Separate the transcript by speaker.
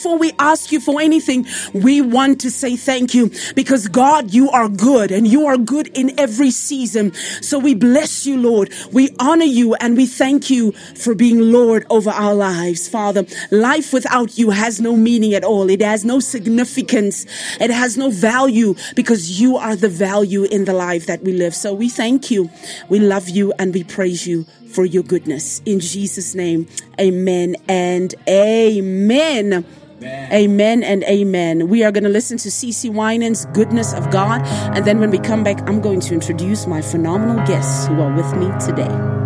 Speaker 1: before we ask you for anything, we want to say thank you because God, you are good and you are good in every season. So we bless you, Lord. We honor you and we thank you for being Lord over our lives, Father. Life without you has no meaning at all. It has no significance. It has no value because you are the value in the life that we live. So we thank you. We love you and we praise you for your goodness. In Jesus' name, amen and amen. Amen and amen. We are going to listen to CeCe Winans' Goodness of God. And then when we come back, I'm going to introduce my phenomenal guests who are with me today.